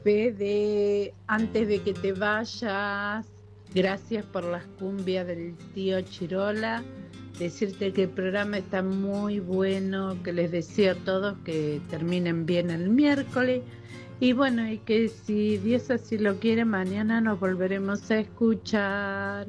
Fede, antes de que te vayas, gracias por las cumbias del tío Chirola. Decirte que el programa está muy bueno, que les deseo a todos que terminen bien el miércoles. Y bueno, y que si Dios así lo quiere, mañana nos volveremos a escuchar.